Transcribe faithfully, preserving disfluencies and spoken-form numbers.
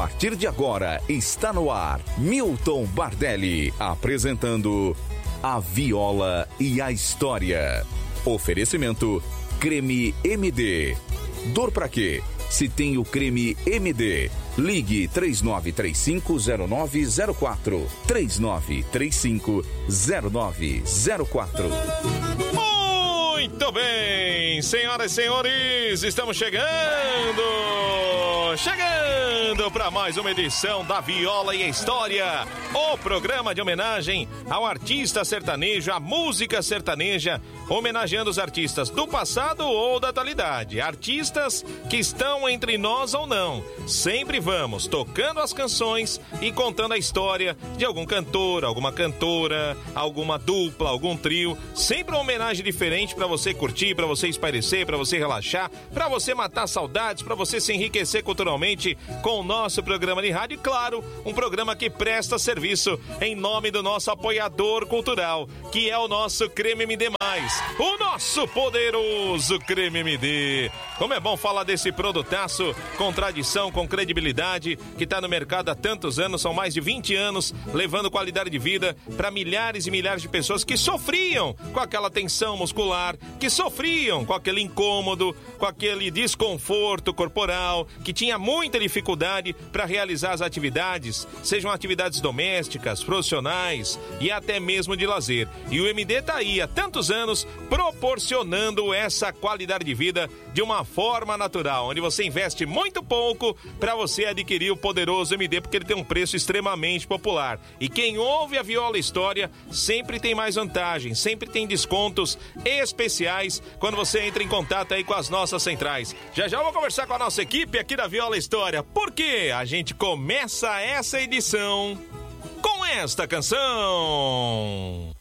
partir de agora está no ar Milton Bardelli apresentando A Viola e a História. Oferecimento Creme M D. Dor pra quê? Se tem o Creme M D, ligue três nove três cinco zero nove zero quatro. três nove três cinco zero nove zero quatro. Muito bem, senhoras e senhores, estamos chegando, chegando para mais uma edição da Viola e a História, o programa de homenagem ao artista sertanejo, à música sertaneja, homenageando os artistas do passado ou da atualidade, artistas que estão entre nós ou não. Sempre vamos tocando as canções e contando a história de algum cantor, alguma cantora, alguma dupla, algum trio, sempre uma homenagem diferente para você curtir, para você espairecer, para você relaxar, para você matar saudades, para você se enriquecer culturalmente com o nosso programa de rádio e, claro, um programa que presta serviço em nome do nosso apoiador cultural, que é o nosso Creme M D mais, o nosso poderoso Creme M D. Como é bom falar desse produtaço com tradição, com credibilidade, que está no mercado há tantos anos, são mais de vinte anos, levando qualidade de vida para milhares e milhares de pessoas que sofriam com aquela tensão muscular, que sofriam com aquele incômodo, com aquele desconforto corporal, que tinha muita dificuldade para realizar as atividades, sejam atividades domésticas, profissionais e até mesmo de lazer. E o M D está aí há tantos anos proporcionando essa qualidade de vida de uma forma natural, onde você investe muito pouco para você adquirir o poderoso M D, porque ele tem um preço extremamente popular. E quem ouve a Viola História sempre tem mais vantagem, sempre tem descontos especiais quando você entra em contato aí com as nossas centrais. Já já eu vou conversar com a nossa equipe aqui da Viola História, porque a gente começa essa edição com esta canção.